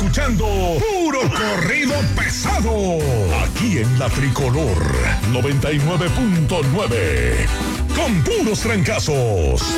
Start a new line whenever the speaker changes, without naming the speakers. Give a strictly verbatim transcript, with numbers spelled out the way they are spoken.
escuchando Puro Corrido Pesado. Aquí en la Tricolor noventa y nueve punto nueve. Con puros trancazos.